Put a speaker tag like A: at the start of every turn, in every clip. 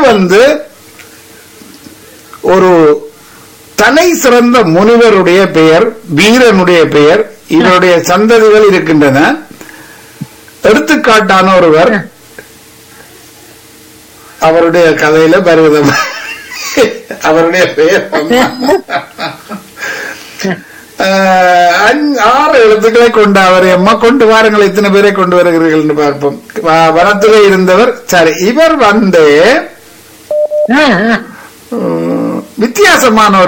A: வந்து ஒரு தலை சிறந்த முனிவருடைய பெயர், வீரனுடைய பெயர். இவருடைய சந்ததிகள் இருக்கின்றன. எடுத்துக்காட்டான ஒருவர் அவருடைய கதையில பருவதம். அவருடைய பெயர் 6 எழுத்துக்களை கொண்ட அவர். அம்மா கொண்டு வாருங்கள், இத்தனை பேரை கொண்டு வருகிறீர்கள் என்று பார்ப்போம். வனத்திலே இருந்தவர். சரி, இவர் வந்து வித்தியாசமான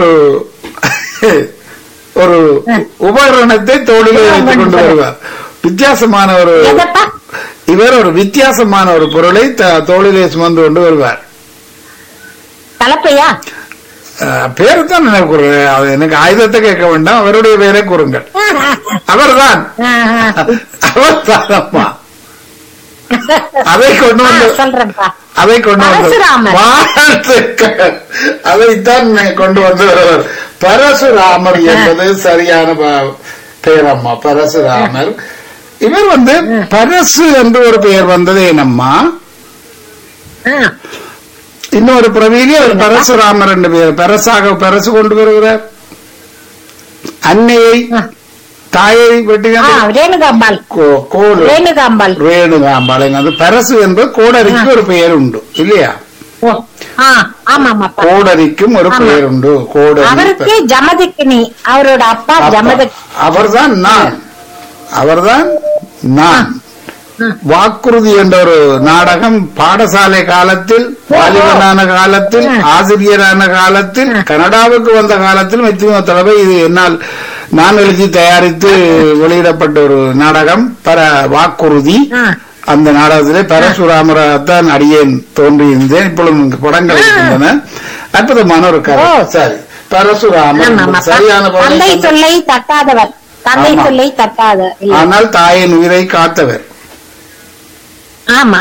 A: ஒரு உபகரணத்தை தோளிலே வைத்துக் கொண்டு வருவார். வித்தியாசமான இவர் ஒரு வித்தியாசமான ஒரு பொருளை தோளிலே சுமந்து கொண்டு வருவார்.
B: கலப்பையா?
A: பேரு தான் நினைவுறேன், எனக்கு ஆயுதத்தை கேட்க வேண்டாம், அவருடைய பேரை கூறுங்கள். அவர்தான் அம்மா. அதை கொண்டு வந்து அதைத்தான் கொண்டு வந்தவர் பரசுராமர் என்பது சரியான பெயரம்மா. பரசுராமர். இவர் வந்து பரசு என்று ஒரு பெயர் வந்தது ஏனம்மா. இன்னொரு பிரவியிலே அவர் பரசுராமர் என்று பெயர். பரசு கொண்டு வருகிறார். அன்னையை தாயை
B: ரேணுகாம்பாள்.
A: பரசு என்பது கோடரிக்கு ஒரு பெயர் உண்டு இல்லையா? கோடரிக்கும் ஒரு பெயர் உண்டு.
B: அவருக்கு ஜமதக்கினி, அவரோட அப்பா ஜமதக்.
A: அவர்தான் நான். வாக்குறுதி என்ற ஒரு நாடகம் பாடசாலை காலத்தில், வாலிபனான காலத்தில், ஆசிரியரான காலத்தில், கனடாவுக்கு வந்த காலத்தில் எத்தனையோ தடவை இது என்னால் நான் எழுதி தயாரித்து வெளியிடப்பட்ட ஒரு நாடகம் வாக்குறுதி. அந்த நாடகத்திலே பரசுராமராத்தான் அடியேன் தோன்றியிருந்தேன். இப்பொழுது படங்கள் இருக்கின்றன. அற்புதமான ஒரு கதை. சரி, பரசுராமர் சரியான
B: தந்தை சொல்லை தட்டாதவர். தந்தை சொல்லை தட்டாத,
A: ஆனால் தாயின் உயிரை காத்தவர்.
B: ஆமா,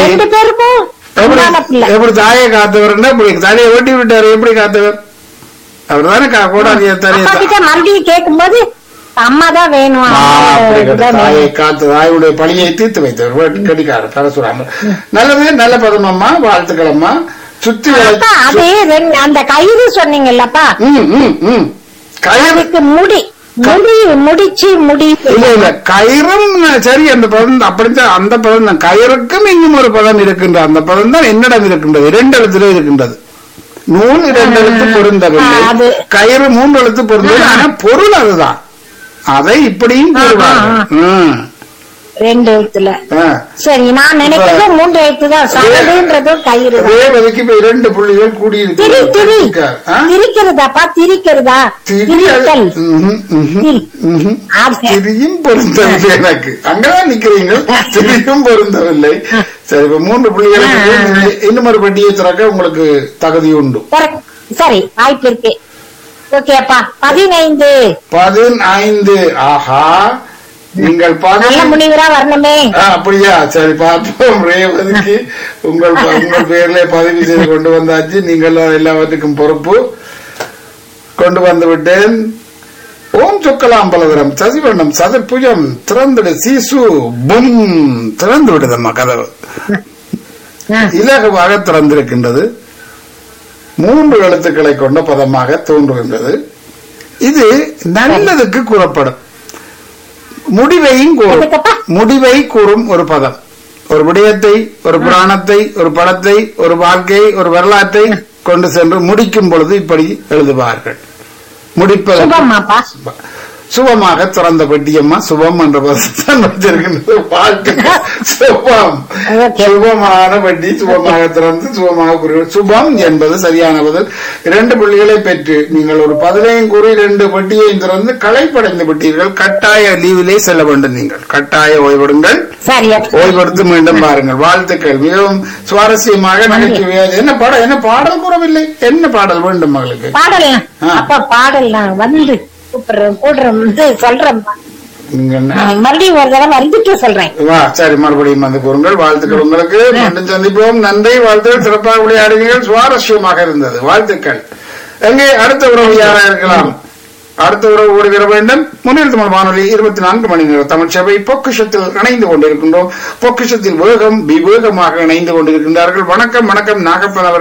A: எப்படி தாயை காத்தவர்? தலையை ஓட்டி விட்டாரு. எப்படி காத்தவர்? அவர் தானே கோடாரியை
B: மறுபடியும் கேட்கும் போது அம்மாதான் வேணும்.
A: தாயை காத்து தாயுடைய பணியை தீர்த்து வைத்தவர் கடிக்காரர் பரசுராமர். நல்லது, நல்ல பதம் அம்மா. வாழ்த்துக்கள் அம்மா. சுத்தி
B: அதே அந்த கயிறு சொன்னீங்கல்லப்பா, கயிறுக்கு முடிச்சு
A: இல்ல கயிறும் சரி. அந்த பதம் அப்படித்தான். அந்த பதம் தான். கயிறுக்கும் இன்னும் ஒரு பதம் இருக்கின்ற அந்த பதம் தான் என்னிடம் இருக்கின்றது. 2 எழுத்துல இருக்கின்றது. நூல் 2 எழுத்து பொருந்தவில்லை, கயிறு 3 எழுத்து பொருந்தது. ஆனா பொருள் அதுதான். அதை இப்படியும் கூறுவார்கள்
B: 2 எழுத்துல. சரி, நான் நினைக்கிறது 3 எழுத்து தான். சரடுன்றதும் கயிறு.
A: 2 புள்ளிகள் கூடி
B: திரிக்கிறதாப்பா? திரிக்கிறதா?
A: திரியும் பொருந்தவில்லை. எனக்கு அங்கதான் நிக்கிறீங்க. திரியும் பொருந்தவில்லை. சரி, இப்ப 3 புள்ளிகளுக்கு இன்னும் ஒரு பட்டியை திறக்க உங்களுக்கு தகுதி உண்டு.
B: சரி, வாய்ப்பு இருக்கு. ஓகேப்பா. 15.
A: ஆஹா, நீங்கள்
B: முனிவரா வரணுமே.
A: அப்படியா? சரி, பார்ப்போம். ரேவதிக்கு உங்கள் பேர்ல பதிவு செய்து கொண்டு வந்தாச்சு. நீங்கள் எல்லாவற்றுக்கும் பொறுப்பு கொண்டு வந்து விட்டேன். ஓம் சொக்கலாம் பலதரம் சசிவண்ணம் சதுர்புஜம் திறந்துடு சீசு பும். திறந்து விடுதம்மா கதவு. இலகுவாக திறந்திருக்கின்றது. 3 எழுத்துக்களை கொண்ட பதமாக தோன்றுகின்றது. இது நல்லதுக்கு கூறப்படும். முடிவை கூறும் ஒரு பதம். ஒரு விடயத்தை, ஒரு புராணத்தை, ஒரு படத்தை, ஒரு வாழ்க்கை, ஒரு வரலாற்றை கொண்டு சென்று முடிக்கும் பொழுது இப்படி எழுதுவார்கள். முடிப்பது சுபமாக திறந்த பெட்டியம்மா. சுபம் என்ற பதத்தான் வச்சிருக்கின்றது. வாழ்க்கை சுபம், சுபமான பெட்டி சுபமாக திறந்து சுபமாக கூறுகிறது. சுபம் என்பது சரியான பதில். 2 புள்ளிகளை பெற்று நீங்கள் ஒரு 15 கூறி 2 பெட்டியையும் திறந்து களைப்படைந்து விட்டீர்கள். கட்டாய லீவிலே செல்ல வேண்டும். நீங்கள் கட்டாய ஓய்வெடுங்கள். ஓய்வெடுத்து மீண்டும் பாருங்கள். வாழ்த்துக்கள். மிகவும் சுவாரஸ்யமாக நகைச்சுவையா. என்ன பாடல் கூறவில்லை? என்ன பாடல் வேண்டும் மகளுக்கு?
B: பாடல் வந்து மறுபடியும் ஒரு தடவை வந்துட்டு சொல்றேன்.
A: சரி, மறுபடியும் வந்து கூறுங்கள். வாழ்த்துக்கள் உங்களுக்கு. மீண்டும் சந்திப்போம். நன்றி. வாழ்த்துக்கள். சிறப்பாக விளையாடுங்கள். சுவாரஸ்யமாக இருந்தது. வாழ்த்துக்கள். எங்கே அடுத்த உறவு யாரா இருக்கலாம்? அடுத்த உறவு ஓடி வர வேண்டும். முன்னில் தமிழ் வானொலி 24 மணி நேர தமிழ் சேவை பொக்கிஷத்தில் இணைந்து கொண்டிருக்கின்றோம். பொக்கிஷத்தில் வேகம் விவேகமாக இணைந்து கொண்டிருக்கின்றார்கள். வணக்கம். நாகப்பன் அவர்கள்.